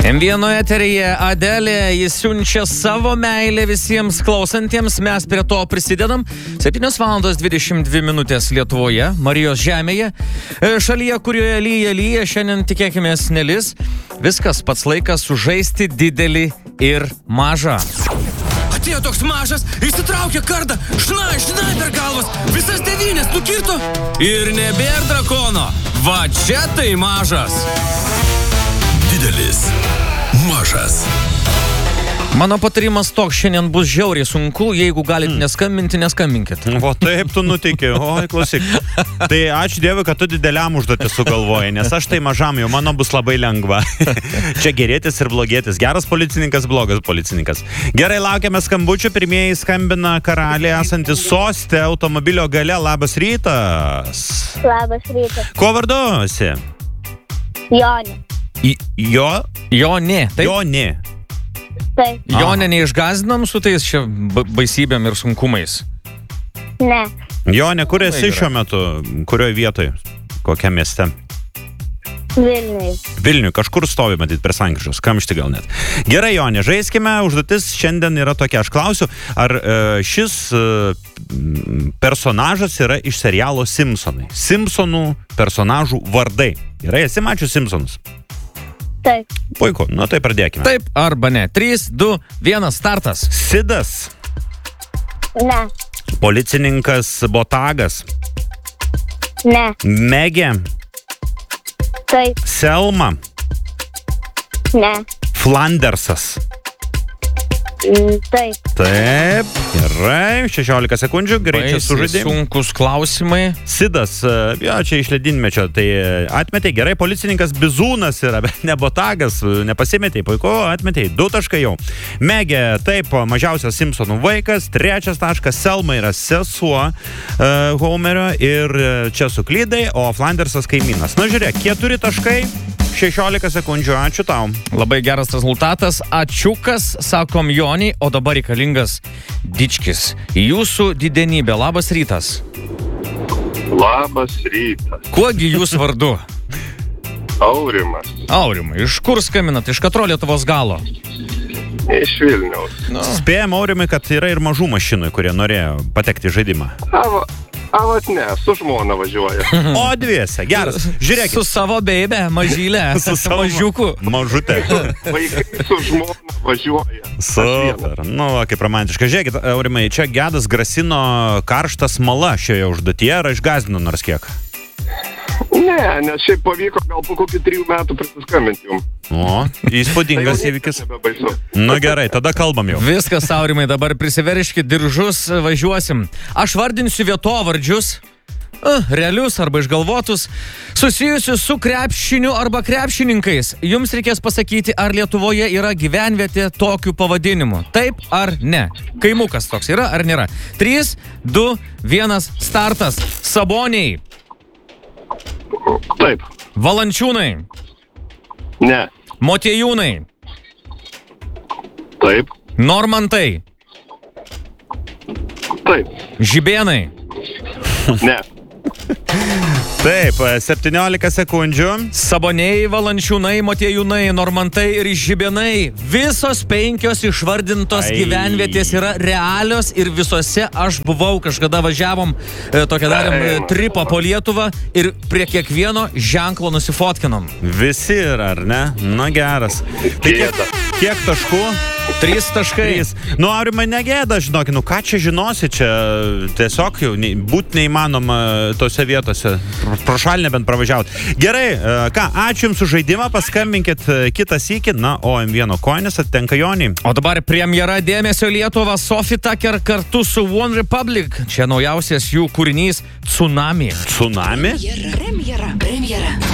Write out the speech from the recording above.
M1 eteryje Adelė, jis siunčia savo meilę visiems klausantiems, mes prie to prisidedam. 7:22 Lietuvoje, Marijos žemėje, šalyje, kurioje lyja, šiandien tikėkimės nelis. Viskas, pats laikas sužaisti didelį ir mažą. Atėjo toks mažas, įsitraukė kardą, šnai per galvas, visas 9 nukirto ir nebėr drakono. Va čia tai mažas. Didelis, mažas. Mano patarimas toks, šiandien bus žiauriai sunku, jeigu galit neskambinti, neskambinkit. O taip tu nuteiki, oi klausyk. Tai ačiū Dievui, kad tu dideliam užduotį sugalvojai, nes aš tai mažam, jau mano bus labai lengva. Čia gerėtis ir blogėtis. Geras policininkas, blogas policininkas. Gerai, laukiame skambučių. Pirmieji skambina karaliai esantis soste automobilio gale. Labas rytas. Labas rytas. Kuo vardu esi? Jonė. Jonė, taip? Jonė. Taip. Jonė, neišgazinam su tais čia baisybėm ir sunkumais? Ne. Jonė, kur esi šiuo metu? Kurioje vietoje? Kokiam mieste? Vilniui. Vilniui, kažkur stovi, matyt, prie sankryžos, kamšti gal net. Gerai, Jonė, žaiskime, užduotis šiandien yra tokia. Aš klausiu, ar šis personažas yra iš serialo Simpsonai? Simpsonų personažų vardai. Gerai, esi mačius Simpsonus? Taip. Puiku, nu tai pradėkime. Taip arba ne. 3, 2, 1, startas. Sidas. Ne. Policininkas Botagas. Ne. Megė. Taip. Selma. Ne. Flandersas. Taip. Taip, gerai, 16 sekundžių, greičiai sužaidė. Sunkus klausimai. Sidas, jo, čia iš ledynmečio, tai atmetė, gerai, policininkas Bizūnas yra, bet ne Botagas, nepasimetė, puiku, atmetė, 2 taškai jau. Megė, taip, mažiausias Simpsonų vaikas, 3 taškas, Selma yra sesuo Homerio ir čia suklydai, o Flandersas kaimynas. Na, žiūrėk, 4 taškai. 16 sekundžių, ačiū tau. Labai geras rezultatas, ačiukas, sakom Joniai, o dabar reikalingas Dičkis. Jūsų didenybė, labas rytas. Labas rytas. Kuogi jūs vardu? Aurimas. Aurimai, iš kur skambinat? Iš katro Lietuvos galo? Iš Vilniaus. Spėjam, Aurimai, kad yra ir mažų mašinų, kurie norėjo patekti į žaidimą. Avat ne, su žmona važiuoja. O dviese, geras. Žiūrėkit. Su savo beibė, mažylė, su mažiuku. Mažutė. Vaikai su žmona važiuoja. Super. Nu, kaip romantiška. Žiūrėkit, Aurimai, čia Gedas grasino karštą smalą šioje užduotyje, ar išgąsdino nors kiek? Ne, nes šiaip pavyko gal po kokį 3 metų prisiskambinti jums. O, įspūdingas įvykis. Nu gerai, tada kalbam jau. Viskas, Aurimai, dabar prisiverškit diržus, važiuosim. Aš vardinsiu vietovardžius, realius arba išgalvotus, susijusius su krepšiniu arba krepšininkais. Jums reikės pasakyti, ar Lietuvoje yra gyvenvietė tokiu pavadinimu. Taip ar ne? Kaimukas toks yra ar nėra? 3, 2, 1, startas. Saboniai. Taip. Valančiūnai. Ne. Motiejūnai. Taip. Normantai. Taip. Žibėnai. Ne. Taip, 17 sekundžių. Saboniai, Valančiūnai, Motiejūnai, Normantai ir Žibėnai. Visos 5 išvardintos gyvenvietės yra realios ir visose aš buvau, kažkada važiavom, tokią darėm tripą po Lietuvą ir prie kiekvieno ženklo nusifotkinom. Visi yra, ar ne? Na geras. Tai kiek taškų? 3 taškai. Nu, Aurimai, negėda, žinok, nu ką čia žinosi, čia tiesiog jau būt neįmanoma tose vietose. Pro šalinę bent pravažiauti. Gerai, ką, ačiū Jums už žaidimą, paskambinkit kitą sykį, na, o M1 koinis atitenka Joniai. O dabar premjera dėmesio Lietuva, Sophie Tucker kartu su One Republic. Čia naujausias jų kūrinys Tsunami. Tsunami? Premjera.